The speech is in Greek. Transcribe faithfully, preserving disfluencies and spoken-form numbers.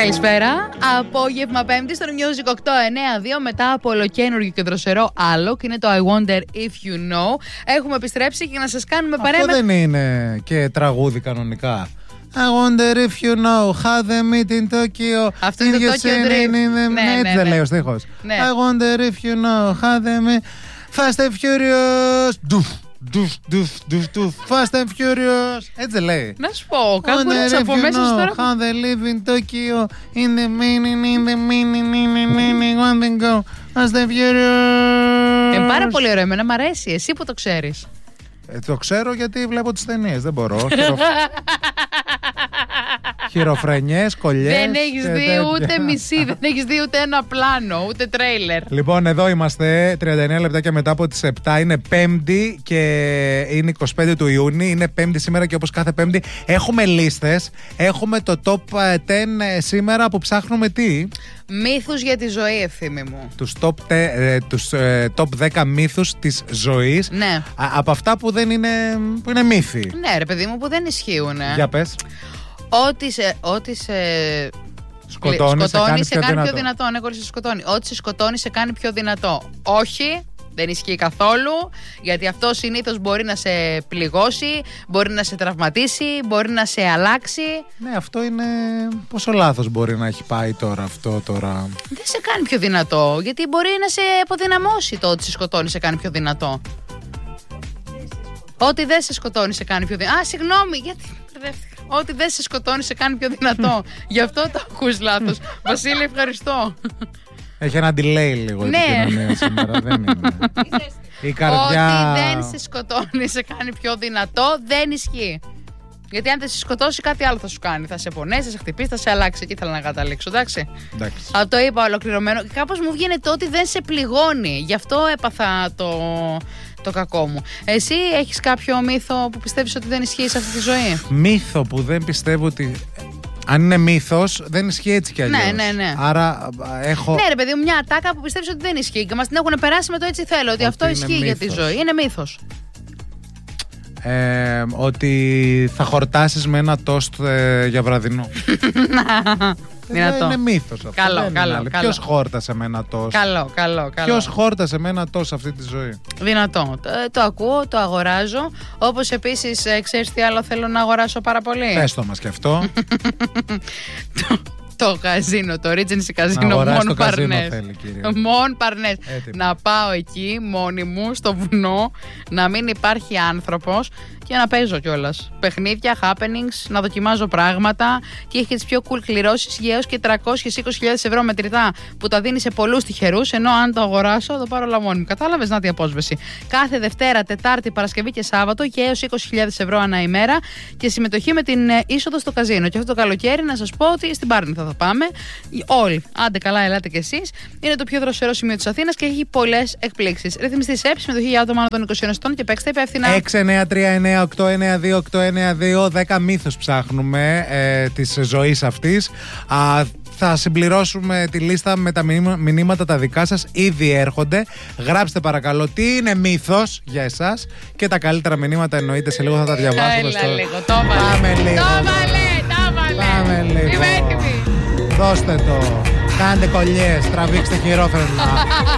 Καλησπέρα. Απόγευμα Πέμπτη στο Music οκτώ εννιά δύο μετά από ολοκένουργιο και δροσερό άλλο. Και είναι το I Wonder If You Know. Έχουμε επιστρέψει και να σας κάνουμε παρέα. Αυτό δεν είναι και τραγούδι κανονικά? I wonder if you know how they meet in Tokyo. Αυτό είναι το Tokyo Drift. Ναι, έτσι δεν λέει ο στίχος. I wonder if you know how they meet. Fast and Furious. Ντουφ, ντουφ, ντουφ, ντουφ, ντουφ. Fast and Furious. Έτσι δεν λέει? Να σου πω, κάπου είναι από μέσα σου τώρα. How they live in Tokyo. In the meaning, in the meaning, in the meaning, one thing go. Fast and Furious. Είναι πάρα πολύ ωραίο, εμένα μ' αρέσει. Εσύ που το ξέρεις? Ε, το ξέρω γιατί βλέπω τις ταινίες, δεν μπορώ. Χειροφρενιές, κολλιές. Δεν έχεις δει τέτοια. Ούτε μισή, δεν έχεις δει ούτε ένα πλάνο, ούτε τρέιλερ. Λοιπόν, εδώ είμαστε, τριάντα εννέα λεπτάκια μετά από τις επτά. Είναι Πέμπτη και είναι εικοστή πέμπτη του Ιούνιου. Είναι Πέμπτη σήμερα και όπως κάθε Πέμπτη έχουμε λίστες. Έχουμε το top δέκα σήμερα που ψάχνουμε τι? Μύθους για τη ζωή, ευθύμη μου. Τους top, ε, τους, ε, top δέκα μύθους της ζωής. Ναι. Α, από αυτά που δεν είναι, που είναι μύθοι. Ναι, ρε παιδί μου, που δεν ισχύουν. Για πες. Ό,τι σε, ό,τι σε σκοτώνει, σε κάνει, σε πιο, κάνει δυνατό. πιο δυνατό. Ναι, χωρίς σε σκοτώνει. Ό,τι σε σκοτώνει σε κάνει πιο δυνατό. Όχι, δεν ισχύει καθόλου, γιατί αυτό συνήθως μπορεί να σε πληγώσει, μπορεί να σε τραυματίσει, μπορεί να σε αλλάξει. Ναι, αυτό είναι. Πόσο λάθος μπορεί να έχει πάει τώρα αυτό τώρα? Δεν σε κάνει πιο δυνατό, γιατί μπορεί να σε αποδυναμώσει το ότι σε σκοτώνει σε κάνει πιο δυνατό. Ό,τι δεν σε σκοτώνει σε κάνει πιο δυνατό. Α, συγγνώμη, γιατί. Ό,τι δεν σε σκοτώνει σε κάνει πιο δυνατό. Γι' αυτό το ακούς λάθος. Βασίλη, ευχαριστώ. Έχει ένα delay λίγο, ναι, η επικοινωνία σήμερα. Δεν είναι. Η καρδιά. Ό,τι δεν σε σκοτώνει σε κάνει πιο δυνατό, δεν ισχύει. Γιατί αν δεν σε σκοτώσει, κάτι άλλο θα σου κάνει. Θα σε πονέσει, θα σε χτυπήσει, θα σε αλλάξει. Εκεί ήθελα να καταλήξω, εντάξει. εντάξει. Αλλά το είπα ολοκληρωμένο. Κάπως μου βγαίνει το ότι δεν σε πληγώνει. Γι' αυτό έπαθα το, το κακό μου. Εσύ έχεις κάποιο μύθο που πιστεύεις ότι δεν ισχύει σε αυτή τη ζωή? Μύθο που δεν πιστεύω ότι. Αν είναι μύθος, δεν ισχύει έτσι κι αλλιώς. Ναι, ναι, ναι. Άρα έχω. Ναι, ρε παιδί μου, μια ατάκα που πιστεύεις ότι δεν ισχύει και μας την έχουν περάσει με το έτσι θέλω. Ότι, ότι αυτό ισχύει μύθος. Για τη ζωή. Είναι μύθος. Ε, ότι θα χορτάσεις με ένα τόστ ε, για βραδινό. Δυνατό. Είναι μύθος αυτό. Καλό, δεν καλό, καλό. Ποιος χόρτασε με ένα τόστ? Καλό, καλό, καλό. Ποιος χόρτασε με ένα τόστ αυτή τη ζωή? Δυνατό. Το, το ακούω, το αγοράζω. Όπως επίσης, ε, ξέρεις τι άλλο θέλω να αγοράσω πάρα πολύ? Πες το μας και αυτό. το, το καζίνο, το Regency καζίνο Μον Παρνές. Μον Παρνές. Να πάω εκεί μόνη μου στο βουνό, να μην υπάρχει άνθρωπος και να παίζω κιόλας. Παιχνίδια, happenings, να δοκιμάζω πράγματα και έχει και τις πιο cool κληρώσεις για έως και τριακόσιες είκοσι χιλιάδες ευρώ μετρητά που τα δίνει σε πολλούς τυχερούς. Ενώ αν το αγοράσω, θα το πάρω όλα μόνη μου. Κατάλαβες, να τη απόσβεση. Κάθε Δευτέρα, Τετάρτη, Παρασκευή και Σάββατο και έως είκοσι χιλιάδες ευρώ ανά ημέρα και συμμετοχή με την είσοδο στο καζίνο. Και αυτό το καλοκαίρι να σας πω ότι στην Πάρνηθα θα πάμε. Όλοι. Άντε καλά, ελάτε κι εσείς. Είναι το πιο δροσερό σημείο της Αθήνας και έχει πολλές εκπλήξεις. Ρυθμιστής ΕΠ, συμμετοχή για άτομα άνω των είκοσι ενός ετών και παίξτε υπεύθυνα. έξι εννιά τρία εννιά οκτώ εννιά δύο οκτώ εννιά δύο. δέκα μύθους ψάχνουμε ε, της ζωής αυτής. Α, θα συμπληρώσουμε τη λίστα με τα μηνύματα τα δικά σας. Ήδη έρχονται. Γράψτε παρακαλώ τι είναι μύθος για εσάς και τα καλύτερα μηνύματα εννοείται σε λίγο θα τα διαβάσουμε. Έλα στο... λίγο, το βάλε. Πάμε λίγο. Το βάλε, το βάλε. Πάμε λίγο. Είμαι έτοιμη. Δώστε το. Κάντε κολλιές, τραβήξτε χειρόφρενα.